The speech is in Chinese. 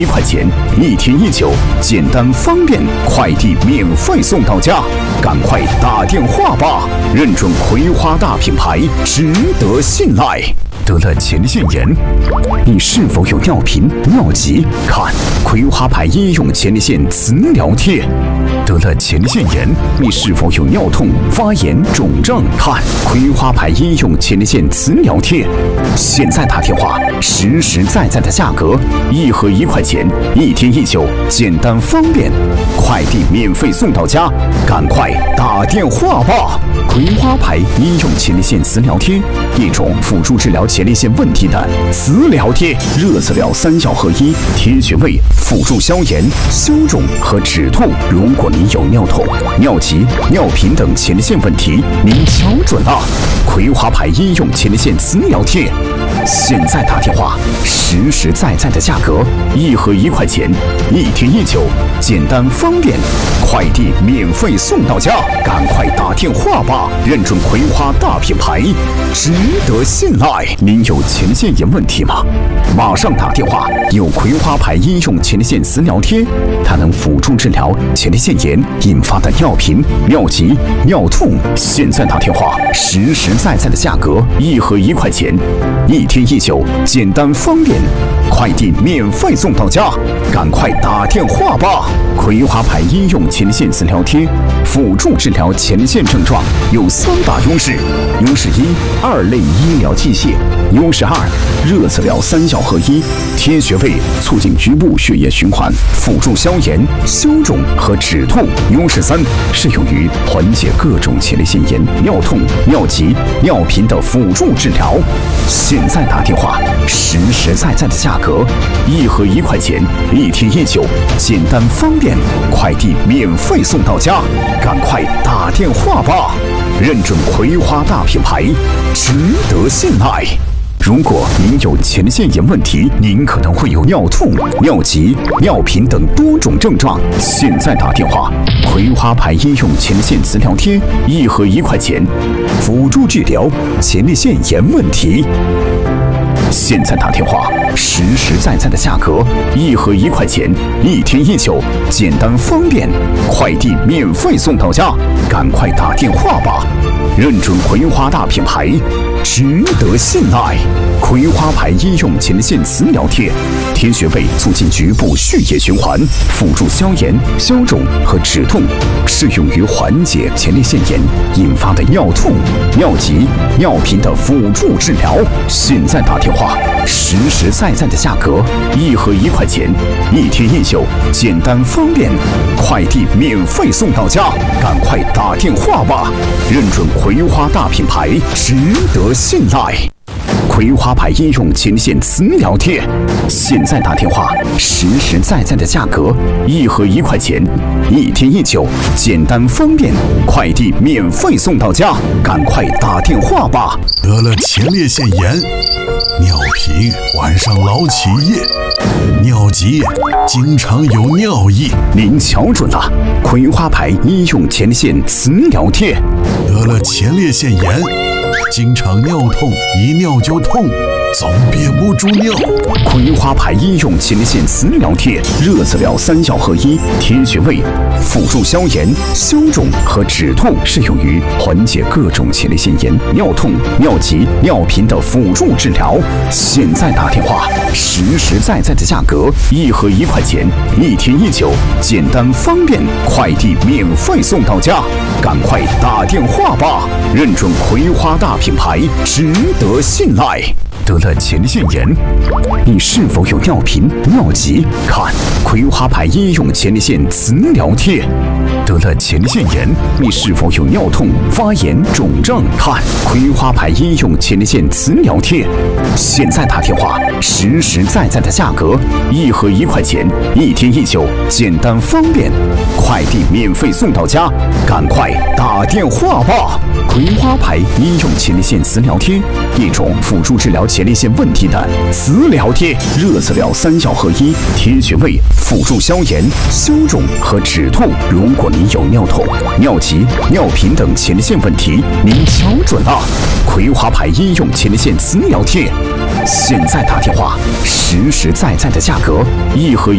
1块钱，1天1酒，简单方便，快递免费送到家，赶快打电话吧！认准葵花大品牌，值得信赖。得了前列腺炎，你是否有尿频、尿急？看葵花牌医用前列腺磁疗贴。得了前列腺炎，你是否有尿痛、发炎、肿胀？看葵花牌医用前列腺磁疗贴。现在打电话，实实在在的价格，1盒1块钱，1天1酒，简单方便，快递免费送到家，赶快打电话吧！葵花牌医用前列腺磁疗贴，一种辅助治疗前列腺问题的磁疗贴，热磁疗3效合一，贴穴位，辅助消炎、消肿和止痛。如果您有尿痛、尿急、尿频等前列腺问题，您瞧准了，葵花牌医用前列腺磁疗贴。现在打电话，实实在在的价格，1盒1块钱，1天1酒，简单方便，快递免费送到家，赶快打电话吧！认准葵花大品牌，值得信赖。您有前列腺炎问题吗？马上打电话，有葵花牌医用前列腺磁疗贴，它能辅助治疗前列腺炎引发的尿频、尿急、尿痛。现在打电话，实实在在的价格，1盒1块钱，1天1酒，简单方便，快递免费送到家，赶快打电话吧！葵花牌医用前列腺磁疗贴，辅助治疗前列腺症状有3大优势：优势1，2类医疗器械；优势2，热磁疗3效合一，贴穴位，促进局部血液循环，辅助消炎、消肿和止痛；优势3，适用于缓解各种前列腺炎、尿痛、尿急、尿频的辅助治疗。现在打电话，实实在在的价格，1盒1块钱，1天1酒，简单方便，快递免费送到家，赶快打电话吧！认准葵花大品牌，值得信赖。如果您有前列腺炎问题，您可能会有尿痛、尿急、尿频等多种症状。现在打电话，葵花牌医用前列腺磁疗贴，1盒1块钱，辅助治疗前列腺炎问题。现在打电话，实实在在的价格，1盒1块钱，1天1酒，简单方便，快递免费送到家，赶快打电话吧！认准葵花大品牌，值得信赖。葵花牌医用前列腺磁疗贴，贴穴位，促进局部血液循环，辅助消炎、消肿和止痛，适用于缓解前列腺炎引发的尿痛、尿急、尿频的辅助治疗。现在打电话，实实在在的价格，1盒1块钱，1天1酒，简单方便，快递免费送到家，赶快打电话吧！认准葵花大品牌，值得信赖。葵花牌医用前列腺磁疗贴，现在打电话，实实在在的价格，1盒1块钱，1天1酒，简单方便，快递免费送到家，赶快打电话吧！ 得了前列腺炎，尿频，晚上老起夜，尿急，经常有尿意。 您瞧准了，葵花牌医用前列腺磁疗贴。 得了前列腺炎，经常尿痛，一尿就痛，总憋不住尿。 葵花牌医用前列腺磁疗贴，热磁疗3效合一，贴穴位，辅助消炎、消肿和止痛，适用于缓解各种前列腺炎、尿痛、尿急、尿频的辅助治疗。现在打电话，实实在在的价格，1盒1块钱，1天1酒，简单方便，快递免费送到家，赶快打电话吧！认准葵花大品牌，值得信赖。得了前列腺炎，你是否有尿频、尿急？看葵花牌医用前列腺磁疗贴。得了前列腺炎，你是否有尿痛、发炎、肿胀？看葵花牌医用前列腺磁疗贴。现在打电话，实实在在的价格，1盒1块钱，1天1酒，简单方便，快递免费送到家，赶快打电话吧！葵花牌医用前列腺磁疗贴，一种辅助治疗前列腺问题的磁疗贴，热磁疗3效合一，贴穴位，辅助消炎、消肿和止痛。如果您有尿痛、尿急、尿频等前列腺问题，您瞧准了，葵花牌医用前列腺磁疗贴。现在打电话，实实在在的价格，1盒